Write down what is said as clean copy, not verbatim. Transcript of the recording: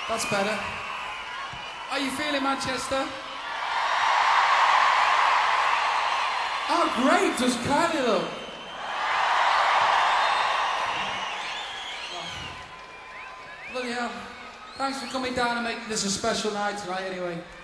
That's better. How you feeling, Manchester? Oh, great. Does Kylie look? Bloody hell. Thanks for coming down and making this a special night tonight, anyway.